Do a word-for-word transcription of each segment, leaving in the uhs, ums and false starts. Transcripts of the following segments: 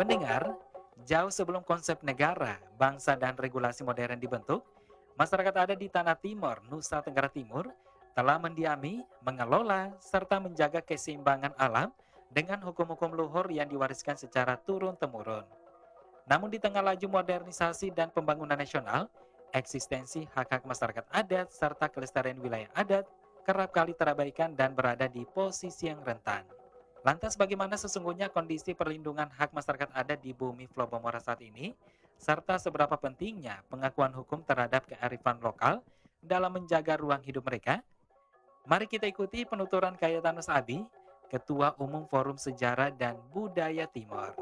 Pendengar, jauh sebelum konsep negara, bangsa dan regulasi modern dibentuk, masyarakat adat di Tanah Timur, Nusa Tenggara Timur, telah mendiami, mengelola, serta menjaga keseimbangan alam dengan hukum-hukum luhur yang diwariskan secara turun-temurun. Namun di tengah laju modernisasi dan pembangunan nasional, eksistensi hak-hak masyarakat adat serta kelestarian wilayah adat kerap kali terabaikan dan berada di posisi yang rentan. Lantas bagaimana sesungguhnya kondisi perlindungan hak masyarakat adat di bumi Flobomora saat ini, serta seberapa pentingnya pengakuan hukum terhadap kearifan lokal dalam menjaga ruang hidup mereka? Mari kita ikuti penuturan Cayetanus Abi, Ketua Umum Forum Sejarah dan Budaya Timor.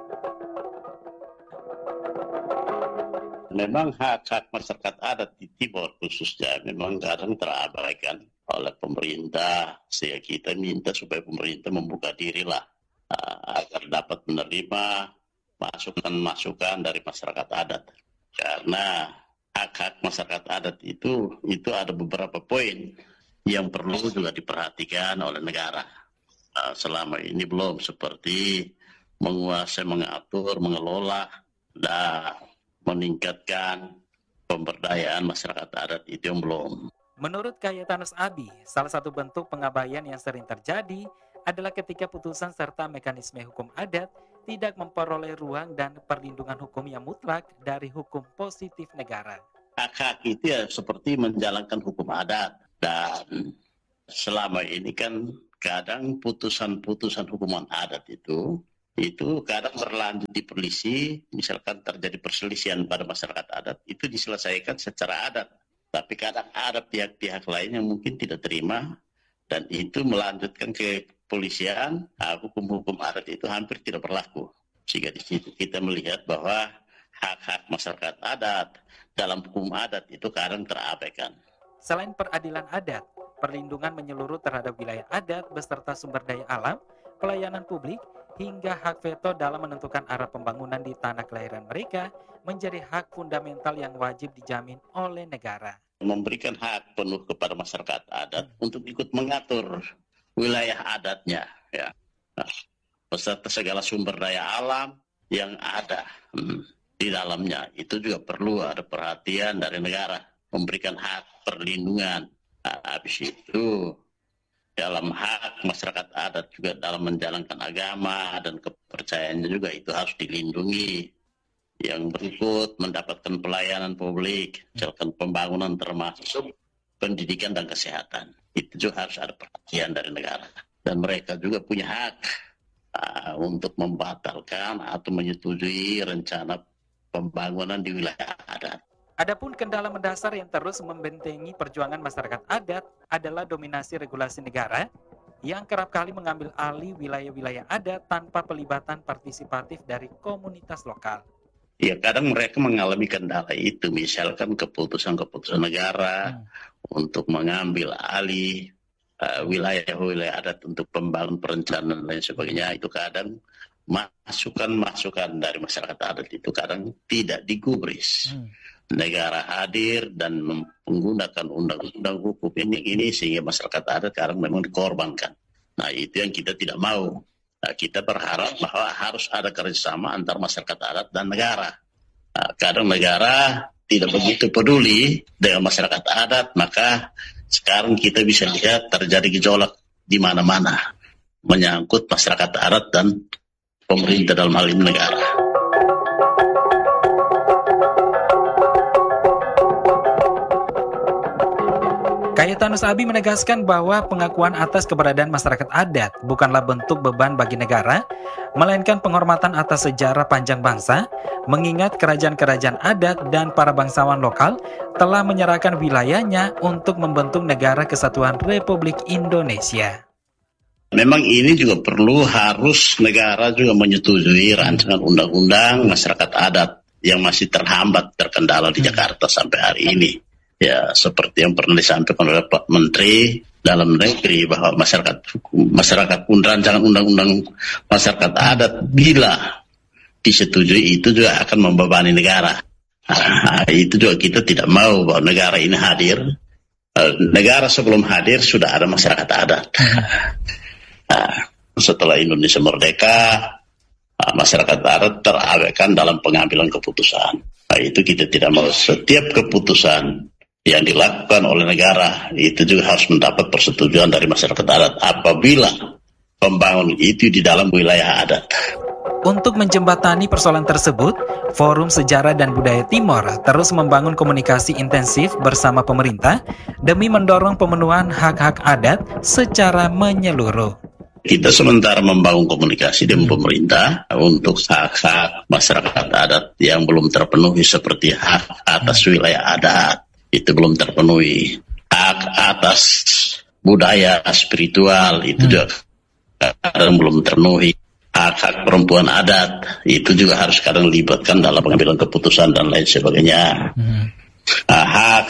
Memang hak-hak masyarakat adat di Timor khususnya memang kadang terabaikan oleh pemerintah, sehingga kita minta supaya pemerintah membuka dirilah uh, agar dapat menerima masukan-masukan dari masyarakat adat. Karena hak-hak masyarakat adat itu itu ada beberapa poin yang perlu juga diperhatikan oleh negara. Uh, selama ini belum, seperti menguasai, mengatur, mengelola, dan meningkatkan pemberdayaan masyarakat adat itu yang belum. Menurut Cayetanus Abi, salah satu bentuk pengabaian yang sering terjadi adalah ketika putusan serta mekanisme hukum adat tidak memperoleh ruang dan perlindungan hukum yang mutlak dari hukum positif negara. Hak-hak itu ya seperti menjalankan hukum adat, dan selama ini kan kadang putusan-putusan hukuman adat itu itu kadang berlanjut di polisi, misalkan terjadi perselisihan pada masyarakat adat, itu diselesaikan secara adat. Tapi kadang ada pihak-pihak lain yang mungkin tidak terima, dan itu melanjutkan ke kepolisian, nah, hukum-hukum adat itu hampir tidak berlaku. Sehingga di situ kita melihat bahwa hak-hak masyarakat adat dalam hukum adat itu kadang terabaikan. Selain peradilan adat, perlindungan menyeluruh terhadap wilayah adat beserta sumber daya alam, pelayanan publik, hingga hak veto dalam menentukan arah pembangunan di tanah kelahiran mereka menjadi hak fundamental yang wajib dijamin oleh negara. Memberikan hak penuh kepada masyarakat adat hmm. untuk ikut mengatur wilayah adatnya, ya, nah, beserta segala sumber daya alam yang ada hmm, di dalamnya. Itu juga perlu ada perhatian dari negara, memberikan hak perlindungan. Nah, habis itu dalam hak masyarakat adat juga dalam menjalankan agama dan kepercayaannya juga itu harus dilindungi. Yang berikut mendapatkan pelayanan publik, misalkan pembangunan termasuk pendidikan dan kesehatan. Itu juga harus ada perhatian dari negara. Dan mereka juga punya hak uh, untuk membatalkan atau menyetujui rencana pembangunan di wilayah adat. Adapun kendala mendasar yang terus membentengi perjuangan masyarakat adat adalah dominasi regulasi negara yang kerap kali mengambil alih wilayah-wilayah adat tanpa pelibatan partisipatif dari komunitas lokal. Ya, kadang mereka mengalami kendala itu, misalkan keputusan-keputusan negara hmm. untuk mengambil alih uh, wilayah-wilayah adat untuk pembangunan perencanaan dan lain sebagainya. Itu kadang masukan-masukan dari masyarakat adat itu kadang tidak digubris. Hmm. Negara hadir dan menggunakan undang-undang hukum ini, ini sehingga masyarakat adat kadang memang dikorbankan. Nah, itu yang kita tidak mau. Nah, kita berharap bahwa harus ada kerjasama antar masyarakat adat dan negara. Nah, kadang negara tidak begitu peduli dengan masyarakat adat, maka sekarang kita bisa lihat terjadi gejolak di mana-mana menyangkut masyarakat adat dan pemerintah dalam hal ini negara. Cayetanus Abi menegaskan bahwa pengakuan atas keberadaan masyarakat adat bukanlah bentuk beban bagi negara, melainkan penghormatan atas sejarah panjang bangsa, mengingat kerajaan-kerajaan adat dan para bangsawan lokal telah menyerahkan wilayahnya untuk membentuk negara kesatuan Republik Indonesia. Memang ini juga perlu harus negara juga menyetujui rancangan undang-undang masyarakat adat yang masih terhambat, terkendala di Jakarta sampai hari ini. Ya, seperti yang pernah disampaikan oleh Pak Menteri Dalam Negeri bahwa masyarakat masyarakat pun rancangan undang-undang masyarakat adat bila disetujui itu juga akan membebani negara. Nah, itu juga kita tidak mau bahwa negara ini hadir. Negara sebelum hadir sudah ada masyarakat adat. Nah, setelah Indonesia merdeka, Nah, masyarakat adat terabaikan dalam pengambilan keputusan. Nah, itu kita tidak mau setiap keputusan yang dilakukan oleh negara itu juga harus mendapat persetujuan dari masyarakat adat apabila pembangunan itu di dalam wilayah adat. Untuk menjembatani persoalan tersebut, Forum Sejarah dan Budaya Timor terus membangun komunikasi intensif bersama pemerintah demi mendorong pemenuhan hak-hak adat secara menyeluruh. Kita sementara membangun komunikasi dengan pemerintah untuk hak-hak masyarakat adat yang belum terpenuhi seperti hak atas wilayah adat. Itu belum terpenuhi. Hak atas budaya spiritual itu juga kadang belum terpenuhi. Hak-hak perempuan adat itu juga harus kadang libatkan dalam pengambilan keputusan dan lain sebagainya. Hmm. Nah, hak,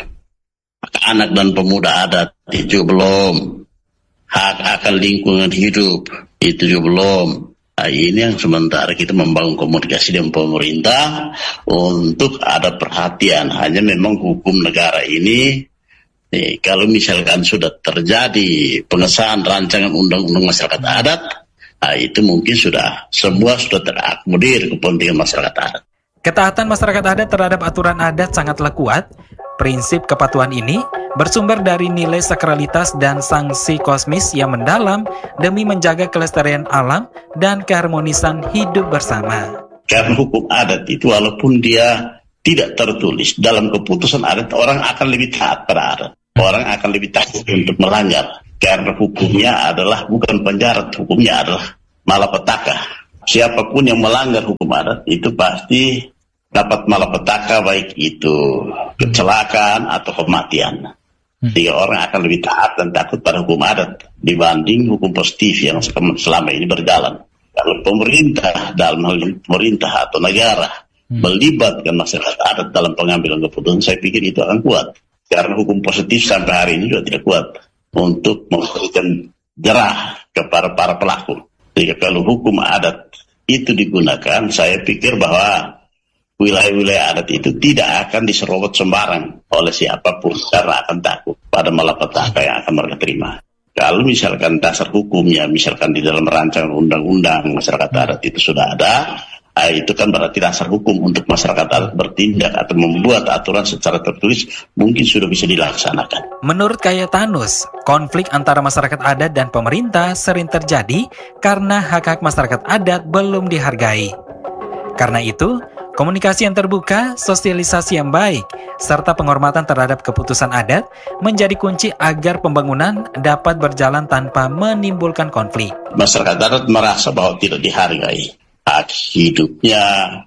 hak anak dan pemuda adat itu juga belum. Hak akan lingkungan hidup itu juga belum. Nah, ini yang sementara kita membangun komunikasi dengan pemerintah untuk ada perhatian. Hanya memang hukum negara ini nih, kalau misalkan sudah terjadi pengesahan rancangan undang-undang masyarakat adat, nah, itu mungkin sudah semua sudah terakomodir kepentingan masyarakat adat. Ketaatan masyarakat adat terhadap aturan adat sangatlah kuat. Prinsip kepatuhan ini bersumber dari nilai sakralitas dan sanksi kosmis yang mendalam demi menjaga kelestarian alam dan keharmonisan hidup bersama. Karena hukum adat itu walaupun dia tidak tertulis dalam keputusan adat, orang akan lebih taat pada adat. Orang akan lebih takut untuk melanggar. Karena hukumnya adalah bukan penjara, hukumnya adalah malapetaka. Siapapun yang melanggar hukum adat itu pasti dapat malapetaka, baik itu kecelakaan atau kematian. Sehingga orang akan lebih taat dan takut pada hukum adat dibanding hukum positif yang selama ini berjalan. Kalau pemerintah dalam hal ini pemerintah atau negara melibatkan masyarakat adat dalam pengambilan keputusan, saya pikir itu akan kuat. Karena hukum positif sampai hari ini juga tidak kuat untuk memberikan jerah kepada para pelaku. Jadi kalau hukum adat itu digunakan, saya pikir bahwa wilayah-wilayah adat itu tidak akan diserobot sembarang oleh siapapun karena akan takut pada malapetaka yang akan mereka terima. Kalau misalkan dasar hukumnya, misalkan di dalam rancangan undang-undang masyarakat adat itu sudah ada, itu kan berarti dasar hukum untuk masyarakat adat bertindak atau membuat aturan secara tertulis mungkin sudah bisa dilaksanakan. Menurut Kayetanus, konflik antara masyarakat adat dan pemerintah sering terjadi karena hak-hak masyarakat adat belum dihargai. Karena itu, komunikasi yang terbuka, sosialisasi yang baik, serta penghormatan terhadap keputusan adat menjadi kunci agar pembangunan dapat berjalan tanpa menimbulkan konflik. Masyarakat adat merasa bahwa tidak dihargai. Hak hidupnya,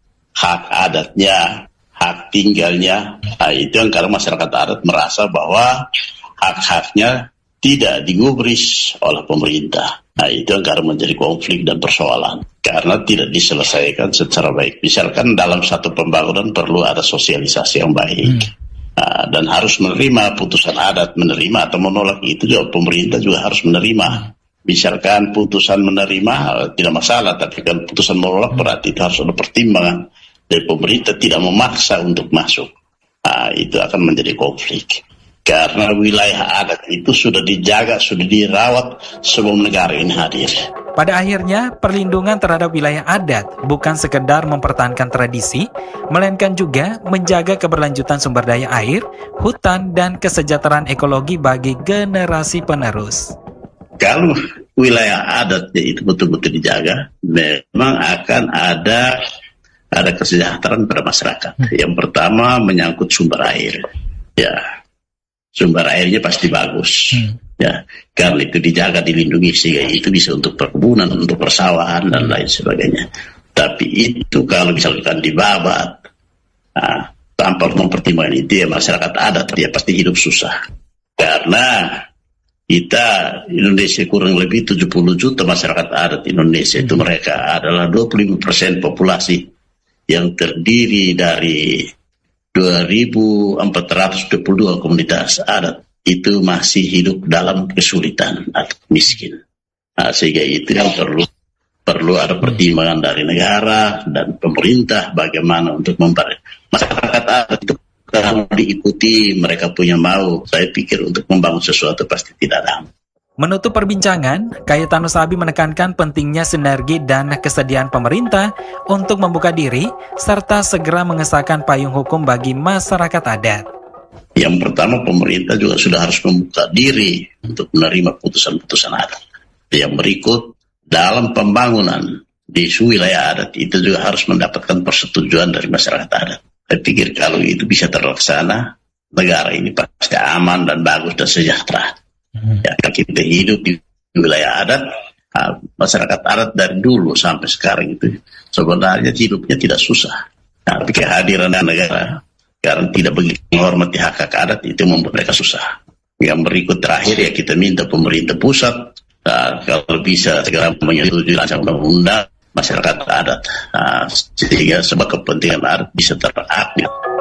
hak adatnya, hak tinggalnya, nah, itu yang kalau masyarakat adat merasa bahwa hak-haknya tidak digubris oleh pemerintah. Nah, itu yang karena menjadi konflik dan persoalan. Karena tidak diselesaikan secara baik. Misalkan dalam satu pembangunan perlu ada sosialisasi yang baik. Hmm. Nah, dan harus menerima putusan adat, menerima atau menolak itu juga pemerintah juga harus menerima. Misalkan putusan menerima tidak masalah, tapi kan putusan menolak berarti itu harus ada pertimbangan. Dan pemerintah tidak memaksa untuk masuk. Nah, itu akan menjadi konflik. Karena wilayah adat itu sudah dijaga, sudah dirawat sebelum negara ini hadir. Pada akhirnya, perlindungan terhadap wilayah adat bukan sekedar mempertahankan tradisi, melainkan juga menjaga keberlanjutan sumber daya air, hutan, dan kesejahteraan ekologi bagi generasi penerus. Kalau wilayah adatnya itu betul-betul dijaga, memang akan ada ada kesejahteraan pada masyarakat. Hmm. Yang pertama menyangkut sumber air, ya sumber airnya pasti bagus, hmm. ya karena itu dijaga, dilindungi sehingga itu bisa untuk perkebunan, untuk persawahan dan lain sebagainya. Tapi itu kalau misalkan dibabat, nah, tanpa mempertimbangkan itu ya masyarakat adat dia pasti hidup susah karena kita Indonesia kurang lebih tujuh puluh juta masyarakat adat Indonesia itu mereka adalah dua puluh lima persen populasi yang terdiri dari dua ribu empat ratus dua puluh dua komunitas adat itu masih hidup dalam kesulitan atau miskin. Nah, sehingga itu yang perlu perlu ada pertimbangan dari negara dan pemerintah bagaimana untuk membantu masyarakat adat itu. Kalau diikuti mereka punya mau, saya pikir untuk membangun sesuatu pasti tidak ada. Menutup perbincangan, Cayetano Sabi menekankan pentingnya sinergi dan kesediaan pemerintah untuk membuka diri serta segera mengesahkan payung hukum bagi masyarakat adat. Yang pertama, pemerintah juga sudah harus membuka diri untuk menerima putusan-putusan adat. Yang berikut, dalam pembangunan di wilayah adat itu juga harus mendapatkan persetujuan dari masyarakat adat. Saya pikir kalau itu bisa terlaksana, negara ini pasti aman dan bagus dan sejahtera. Ya, kita hidup di wilayah adat, masyarakat adat dari dulu sampai sekarang itu sebenarnya hidupnya tidak susah. Tapi kehadiran negara karena tidak begitu menghormati hak hak adat itu membuat mereka susah. Yang berikut terakhir ya kita minta pemerintah pusat nah, kalau bisa segera menyetujui rancangan undang-undang masyarakat adat, nah, sehingga sebab kepentingan adat bisa terupdate.